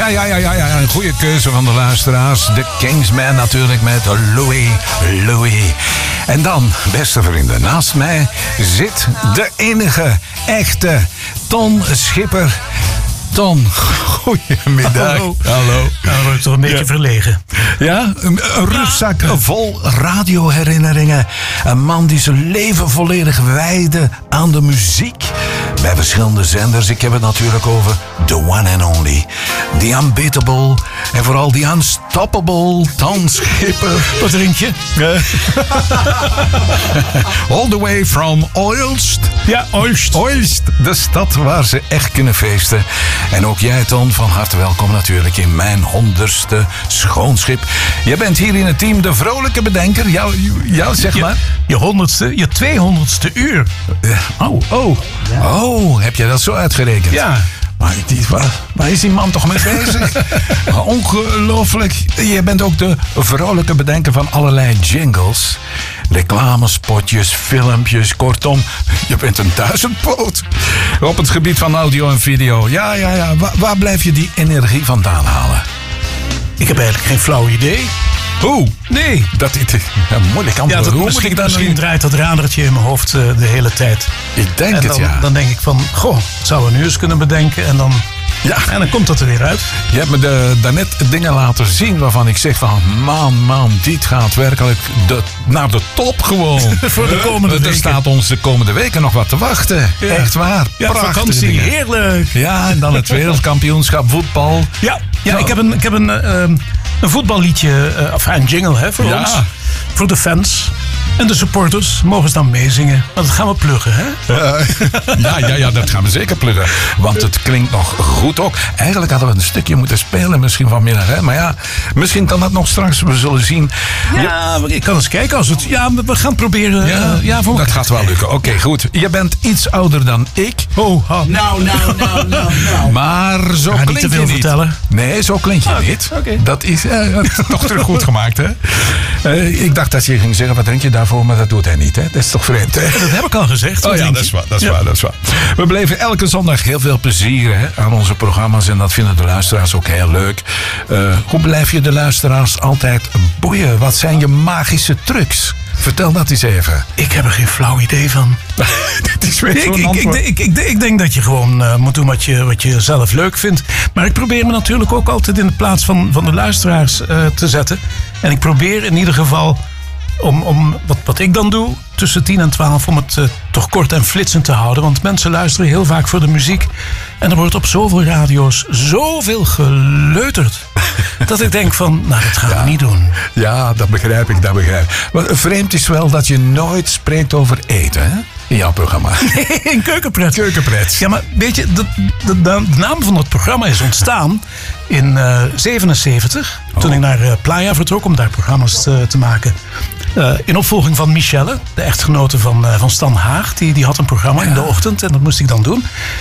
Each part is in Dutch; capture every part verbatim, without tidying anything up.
Ja, ja, ja, ja, ja. Een goede keuze van de luisteraars. De Kingsman natuurlijk met Louis, Louis. En dan, beste vrienden, naast mij zit de enige, echte Ton Schipper. Ton, goedemiddag. Hallo. Hallo. Nou, word ik toch een beetje Ja. verlegen. Ja, een, een rugzak vol radioherinneringen. Een man die zijn leven volledig wijde aan de muziek. Bij verschillende zenders. Ik heb het natuurlijk over the one and only. The unbeatable. En vooral the unstoppable Ton Schipper. Wat drink je? All the way from Oilst. Ja, Oilst. Oilst, de stad waar ze echt kunnen feesten. En ook jij, Ton, van harte welkom natuurlijk in mijn honderdste schoonschip. Je bent hier in het team de vrolijke bedenker. Jou, jou zeg Je, maar. je honderdste, je tweehonderdste uur. Oh, oh. Oh, heb je dat zo uitgerekend? Ja. Maar die, waar, waar is die man toch mee bezig? Ongelooflijk. Je bent ook de vrolijke bedenker van allerlei jingles. Reclamespotjes, filmpjes, kortom. Je bent een duizendpoot. Op het gebied van audio en video. Ja, ja, ja. Waar, waar blijf je die energie vandaan halen? Ik heb eigenlijk geen flauw idee. Hoe? Nee. Dat is ja, moeilijk Ja, antwoord. dat, Hoe moet misschien ik dat misschien nu- draait dat radertje in mijn hoofd uh, de hele tijd. Ik denk En het, dan, ja. dan denk ik van, goh, dat zouden we nu eens kunnen bedenken. En dan, Ja. en dan komt dat er weer uit. Je hebt me de, daarnet dingen laten zien waarvan ik zeg van... Man, man, dit gaat werkelijk de, naar de top gewoon. Voor de komende Er weken. staat ons de komende weken nog wat te wachten. Ja. Echt waar. Ja, Prachtige vakantie, dingen. heerlijk. Ja, en dan het wereldkampioenschap voetbal. Ja, ja Zo. ik heb een, ik heb een, uh, een voetballiedje, uh, of een jingle hè, voor Ja. ons. Voor de fans. En de supporters mogen ze dan meezingen. Maar dat gaan we pluggen, hè? Ja, ja, ja, dat gaan we zeker pluggen. Want het klinkt nog goed ook. Eigenlijk hadden we een stukje moeten spelen misschien vanmiddag. Hè? Maar ja, misschien kan dat nog straks. We zullen zien. Ja, ik kan eens kijken als het... Ja, we gaan het proberen. Ja, uh, ja, voor dat gaat wel lukken. Oké, goed. Je bent iets ouder dan ik. Oh, ha. Nou, nou, nou, nou, nou. Maar zo Ga niet klink te je veel niet. vertellen. Nee, zo klink je niet. oké. Dat is eh, toch terug goed gemaakt, hè? Eh, ik dacht dat je ging zeggen, wat drink je daarvoor? Maar dat doet hij niet, hè? Dat is toch vreemd, hè? Dat heb ik al gezegd. Wat Oh ja, denk dat is je? waar, dat is Ja. waar, dat is waar. We beleven elke zondag heel veel plezier hè, aan onze programma's. En dat vinden de luisteraars ook heel leuk. Eh, hoe blijf je de luisteraars altijd boeien? Wat zijn je magische trucs? Vertel dat eens even. Ik heb er geen flauw idee van. Dat is weer Ik, zo'n ik, ik, antwoord. ik, ik, ik denk dat je gewoon uh, moet doen wat je, wat je zelf leuk vindt. Maar ik probeer me natuurlijk ook altijd in de plaats van, van de luisteraars uh, te zetten. En ik probeer in ieder geval om, om wat, wat ik dan doe, tussen tien en twaalf, om het uh, toch kort en flitsend te houden. Want mensen luisteren heel vaak voor de muziek. En er wordt op zoveel radio's zoveel geleuterd. Dat ik denk van, nou, dat gaan we niet doen. Ja, dat begrijp ik, dat begrijp ik. Maar vreemd is wel dat je nooit spreekt over eten, hè? In jouw programma. In Keukenpret. Keukenpret. Ja, maar weet je, de, de, de naam van het programma is ontstaan in uh, zevenenzeventig. Toen ik naar uh, Playa vertrok om daar programma's te, te maken. Uh, in opvolging van Michelle, de echtgenote van, uh, van Stan Haag. Die, die had een programma in de ochtend en dat moest ik dan doen.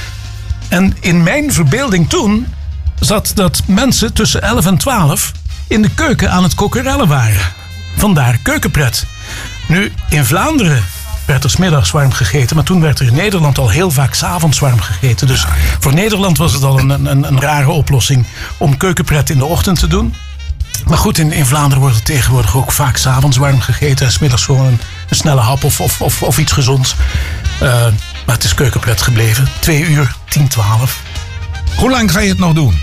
En in mijn verbeelding toen zat dat mensen tussen elf en twaalf in de keuken aan het kokerellen waren. Vandaar Keukenpret. Nu, in Vlaanderen werd er 's middags warm gegeten. Maar toen werd er in Nederland al heel vaak 's avonds warm gegeten. Dus voor Nederland was het al een, een, een rare oplossing om Keukenpret in de ochtend te doen. Maar goed, in, in Vlaanderen wordt het tegenwoordig ook vaak 's avonds warm gegeten. En 's middags gewoon een, een snelle hap of, of, of, of iets gezonds. Uh, maar het is Keukenpret gebleven. Twee uur, tien, twaalf. Hoe lang ga je het nog doen?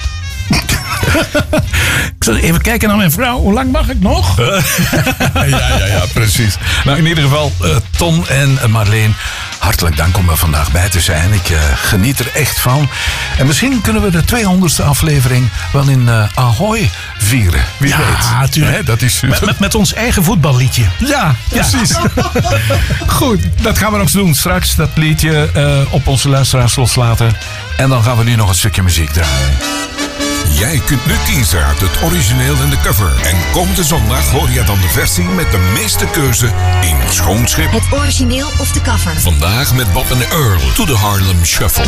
Ik zal even kijken naar mijn vrouw. Hoe lang mag ik nog? Ja, ja, ja, precies. Nou, in ieder geval, uh, Ton en uh, Marleen, hartelijk dank om er vandaag bij te zijn. Ik uh, geniet er echt van. En misschien kunnen we de tweehonderdste aflevering wel in uh, Ahoy vieren. Wie Ja, weet. natuurlijk. Hè, dat is... Met, met, met ons eigen voetballiedje. Ja, precies. Goed, dat gaan we nog doen straks. Dat liedje uh, op onze luisteraars loslaten. En dan gaan we nu nog een stukje muziek draaien. Jij kunt nu kiezen uit het origineel en de cover. En komende zondag hoor je dan de versie met de meeste keuze in Schoonschip. Het origineel of de cover. Vandaag met Bob en Earl to the Harlem Shuffle.